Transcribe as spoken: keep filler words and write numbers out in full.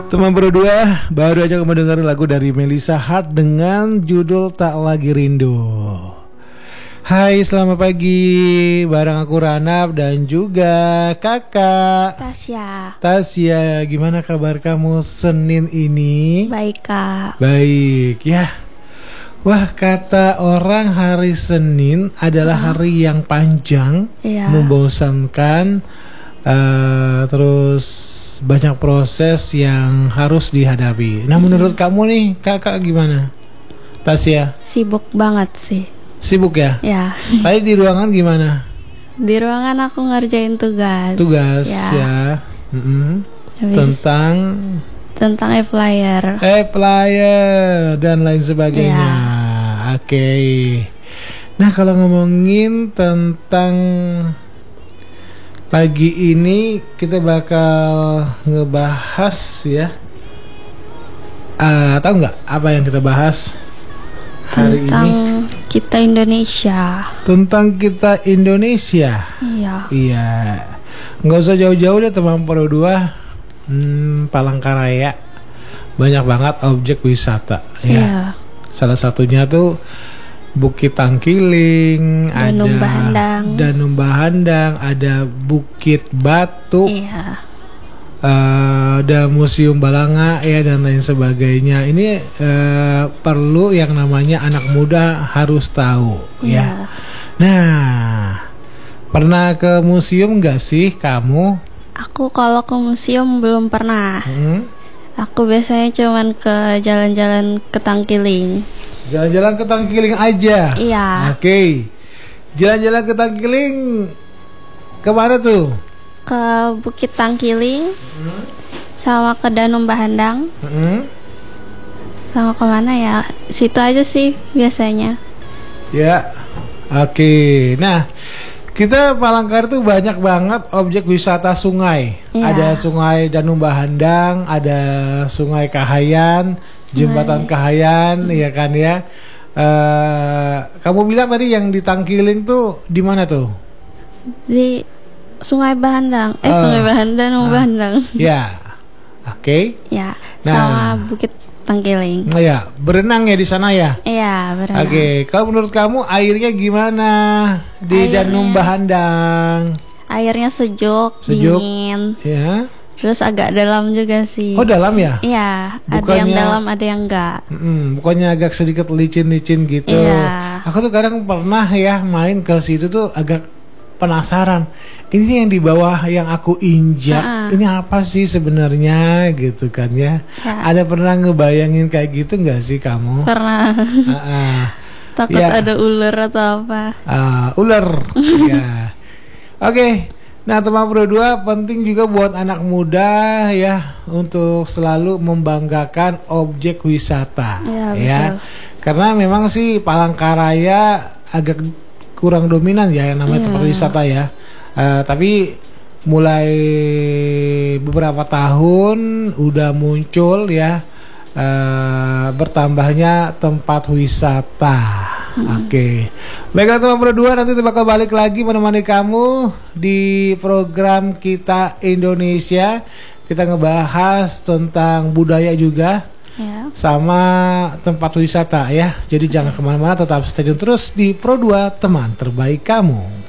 Teman berdua, baru aja kamu dengar lagu dari Melissa Hart dengan judul Tak Lagi Rindu. Hai, selamat pagi. Bareng aku Ranap dan juga kakak Tasya. Tasya, gimana kabar kamu Senin ini? Baik kak. Baik ya. Wah, kata orang hari Senin adalah hari yang panjang, Iya. membosankan, uh, terus banyak proses yang harus dihadapi. Nah, menurut kamu nih, kakak gimana? Tasya? Sibuk banget sih. Sibuk ya? Ya. Tadi di ruangan gimana? Di ruangan aku ngerjain tugas. Tugas ya. ya. Mm-mm. Habis Tentang tentang e-flyer. e-flyer dan lain sebagainya. Ya. Oke. Nah, kalau ngomongin tentang pagi ini kita bakal ngebahas ya. Uh, tahu nggak apa yang kita bahas hari Tentang ini? kita Indonesia. Tentang kita Indonesia. Iya. Iya. Nggak usah jauh-jauh deh teman Pro dua. Hmm, Palangkaraya banyak banget objek wisata. Iya. Ya. Salah satunya tuh Bukit Tangkiling, Danum ada Bahandang. Danum Bahandang, ada Bukit Batu, Iya. uh, ada Museum Balanga ya dan lain sebagainya. Ini uh, perlu yang namanya anak muda harus tahu Iya. ya. Nah, pernah ke museum nggak sih kamu? Aku kalau ke museum belum pernah. Hmm? Aku biasanya cuman ke jalan-jalan ke Tangkiling. Jalan-jalan ke Tangkiling aja. Iya. Oke. Jalan-jalan ke Tangkiling kemana tuh? Ke Bukit Tangkiling. Hmm? Sama ke Danum Bahandang. Hmm? Sama kemana ya? Situ aja sih biasanya. Ya. Oke. Nah, kita Palangkaraya tuh banyak banget objek wisata sungai. Ya. Ada Sungai Danum Bahandang, ada Sungai Kahayan, Sungai. Jembatan Kahayan, ya kan ya. Uh, kamu bilang tadi yang di Tangkiling tuh di mana tuh? Di Sungai Bahandang. Eh, Uh, Sungai Bahandang, uh, Bahandang. Ya. Oke. Ya, Nah. sama Bukit Tangkiling. Nah, ya, berenang ya di sana ya. Iya, berenang. Oke, kalau menurut kamu airnya gimana di Airnya- Danum Bahandang? Airnya sejuk, Sejuk. dingin. Ya. Terus agak dalam juga sih. Oh, dalam ya? Iya, ada Bukannya- yang dalam, ada yang enggak. Mm-mm, bukannya agak sedikit licin-licin gitu. Iya. Aku tuh kadang pernah ya main ke situ tuh agak penasaran. Ini yang di bawah yang aku injak, Uh-uh. ini apa sih sebenarnya gitu kan ya? Ya. Ada pernah ngebayangin kayak gitu nggak sih kamu? Pernah Uh-uh. takut Ya. ada ular atau apa. Ah, ular. Ya. Oke. Nah, teman Pro dua penting juga buat anak muda ya untuk selalu membanggakan objek wisata. Iya, Ya. betul. Karena memang sih Palangkaraya agak kurang dominan ya yang namanya Iya. tempat wisata ya. Eh, tapi mulai beberapa tahun udah muncul ya eh, bertambahnya tempat wisata. Oke, baiklah teman berdua, nanti kita bakal balik lagi menemani kamu di program Kita Indonesia. Kita ngebahas tentang budaya juga Ya. sama tempat wisata ya. Jadi jangan kemana-mana, tetap stay tune terus di Pro dua, teman terbaik kamu.